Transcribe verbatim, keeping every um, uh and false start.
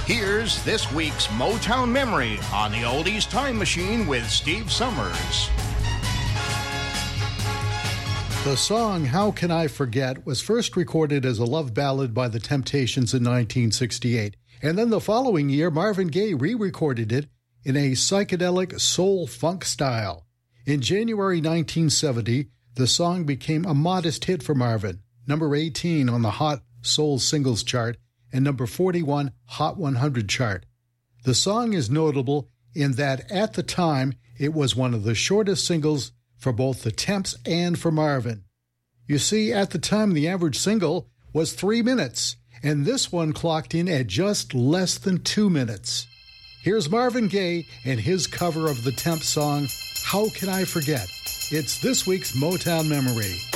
Here's this week's Motown Memory on the Oldies Time Machine with Steve Summers. The song How Can I Forget was first recorded as a love ballad by the Temptations in nineteen sixty-eight, and then the following year Marvin Gaye re-recorded it in a psychedelic soul-funk style. In January nineteen seventy, the song became a modest hit for Marvin, number eighteen on the Hot Soul Singles chart and number forty-one Hot one hundred chart. The song is notable in that at the time it was one of the shortest singles for both the Temps and for Marvin. You see, at the time the average single was three minutes, and this one clocked in at just less than two minutes. Here's Marvin Gaye and his cover of the Temps song, How Can I Forget? It's this week's Motown Memory.